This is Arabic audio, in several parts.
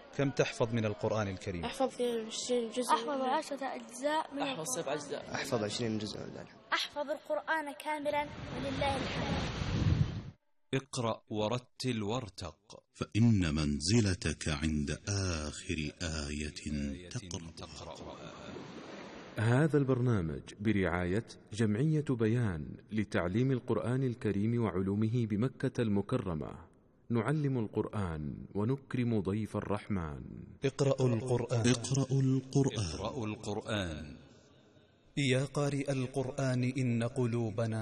كم تحفظ من القرآن الكريم؟ أحفظ 20 جزء. أحفظ 10 أجزاء من أحفظ 7 أجزاء. أحفظ 20 جزء. أحفظ القرآن كاملا ولله الحمد. اقرأ ورتل وارتق، فإن منزلتك عند آخر آية تقرأها. هذا البرنامج برعاية جمعية بيان لتعليم القرآن الكريم وعلومه بمكة المكرمة. نعلم القرآن ونكرم ضيف الرحمن. اقرأوا القرآن. اقرأوا القرآن. اقرأوا القرآن. يا قارئ القرآن إن قلوبنا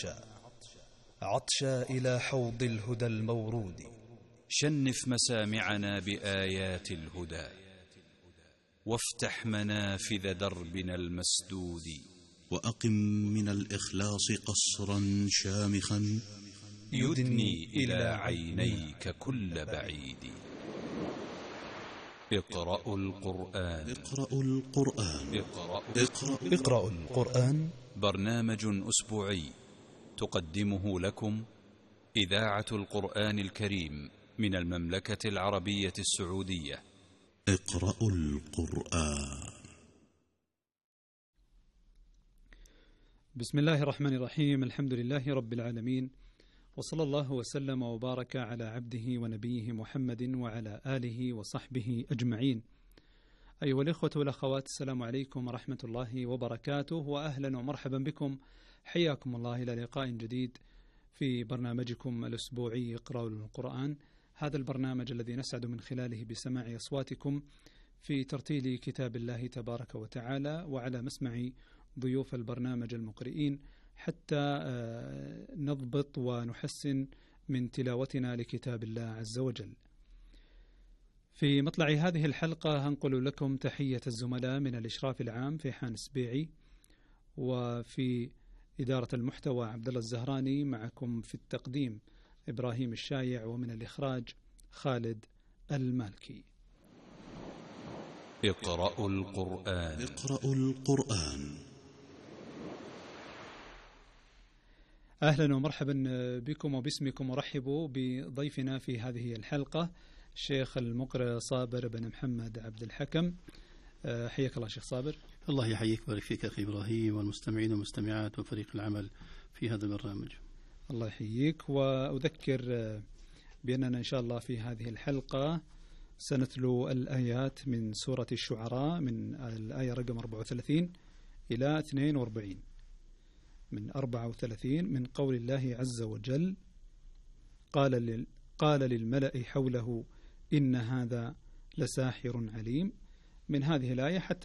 عطشا إلى حوض الهدى المورود. شنف مسامعنا بآيات الهدى، وافتح منافذ دربنا المسدود. وأقم من الإخلاص قصرا شامخا يدني إلى عينيك كل بعيد. اقرأوا القرآن. اقرأوا القرآن. اقرأوا القرآن. برنامج أسبوعي تقدمه لكم إذاعة القرآن الكريم من المملكة العربية السعودية. اقرأوا القرآن. بسم الله الرحمن الرحيم. الحمد لله رب العالمين، وصلى الله وسلم وبارك على عبده ونبيه محمد وعلى آله وصحبه أجمعين. أيها الإخوة والأخوات، السلام عليكم ورحمة الله وبركاته، وأهلا ومرحبا بكم. حياكم الله إلى لقاء جديد في برنامجكم الأسبوعي اقرأوا القرآن. هذا البرنامج الذي نسعد من خلاله بسماع أصواتكم في ترتيل كتاب الله تبارك وتعالى، وعلى مسمع ضيوف البرنامج المقرئين، حتى نضبط ونحسن من تلاوتنا لكتاب الله عز وجل. في مطلع هذه الحلقة هنقل لكم تحية الزملاء من الإشراف العام في حان سبيعي، وفي إدارة المحتوى عبد الله الزهراني، معكم في التقديم إبراهيم الشايع، ومن الإخراج خالد المالكي. اقرأوا القرآن. اقرأوا القرآن. أهلا ومرحبا بكم وباسمكم، ورحبوا بضيفنا في هذه الحلقة الشيخ المقرئ صابر بن محمد عبد الحكم. حياك الله شيخ صابر. الله يحييك ويبارك فيك أخي إبراهيم، والمستمعين والمستمعات وفريق العمل في هذا البرنامج. الله يحييك. وأذكر بأننا إن شاء الله في هذه الحلقة سنتلو الآيات من سورة الشعراء من الآية رقم 34 إلى 42. من 34 من قول الله عز وجل: قال للملأ حوله إن هذا لساحر عليم. من هذه الآية حتى